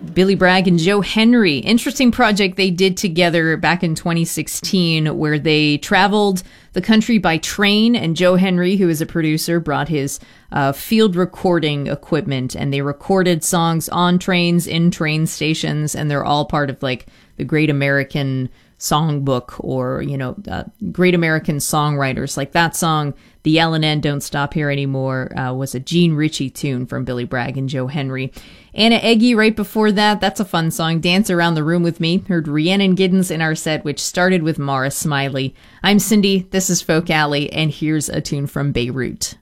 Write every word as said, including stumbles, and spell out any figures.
Billy Bragg and Joe Henry. Interesting project they did together back in twenty sixteen, where they traveled the country by train, and Joe Henry, who is a producer, brought his uh, field recording equipment, and they recorded songs on trains, in train stations, and they're all part of like the Great American Songbook, or, you know, uh, Great American Songwriters. Like that song, The L and N Don't Stop Here Anymore, uh, was a Gene Ritchie tune from Billy Bragg and Joe Henry. Anna Eggy right before that, that's a fun song. Dance Around the Room with Me. Heard Rhiannon Giddens in our set, which started with Mara Smiley. I'm Cindy, this is Folk Alley, and here's a tune from Beirut.